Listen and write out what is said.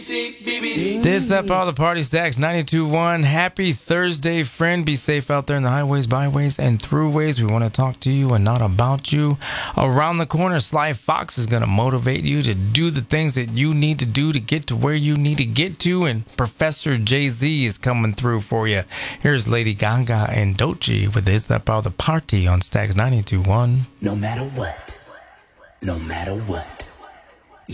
This, that, all the party stacks 92.1. Happy Thursday, friend. Be safe out there in the highways, byways, and throughways. We want to talk to you and not about you. Around the corner, Sly Fox is going to motivate you to do the things that you need to do to get to where you need to get to. And Professor Jay-Z is coming through for you. Here's Lady Gaga and Doechii with This, That, all the party on Stacks 92.1. No matter what. No matter what.